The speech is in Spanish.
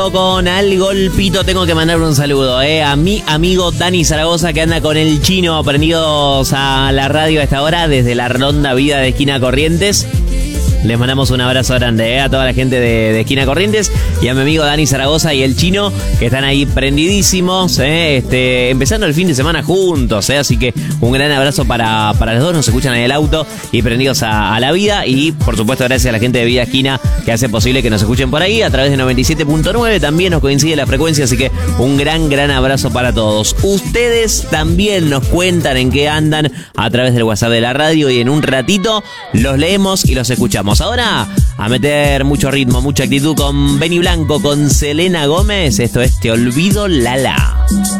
Con al golpito tengo que mandar un saludo a mi amigo Dani Zaragoza, que anda con el chino prendidos a la radio a esta hora desde la Ronda Vida de Esquina Corrientes. Les mandamos un abrazo grande a toda la gente de Esquina Corrientes y a mi amigo Dani Zaragoza y el chino, que están ahí prendidísimos, empezando el fin de semana juntos, así que un gran abrazo para los dos. Nos escuchan en el auto y prendidos a la vida, y por supuesto gracias a la gente de Vida Esquina que hace posible que nos escuchen por ahí a través de 97.9. También nos coincide la frecuencia, así que un gran abrazo para todos. Ustedes también nos cuentan en qué andan a través del WhatsApp de la radio, y en un ratito los leemos y los escuchamos. Ahora a meter mucho ritmo, mucha actitud con Benny Blanco, con Selena Gómez. Esto es Te Olvido Lala.